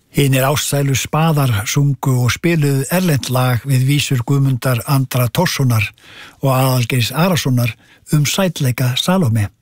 Hinir ástsælu spaðar sungu og spiluðu erlent lag við vísur Guðmundar Andra Thorssonar og Aðalgeirs Arasonar sætleika Salóme.